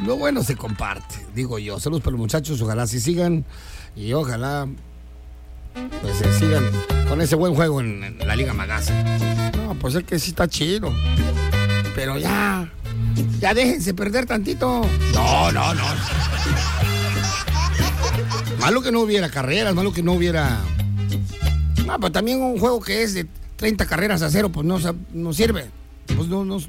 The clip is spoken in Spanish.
lo bueno se comparte, digo yo. Saludos para los muchachos, ojalá sí sigan y ojalá pues se sigan con ese buen juego en la Liga Magasa. No, pues es que sí está chido. Pero ya déjense perder tantito. No. Malo que no hubiera carreras, malo que no hubiera... No, pero también un juego que es de 30 carreras a 0, pues no sirve. Pues no